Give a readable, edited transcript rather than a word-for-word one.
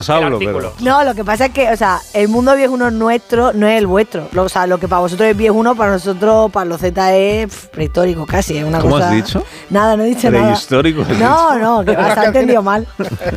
hablo, pero... No, lo que pasa es que, o sea, el mundo viejuno nuestro no es el vuestro. O sea, lo que para vosotros es viejuno, para nosotros, para los Z es prehistórico casi. Es una ¿Cómo cosa... has dicho? Nada, no he dicho nada. Prehistórico. No, que vas, has entendido mal.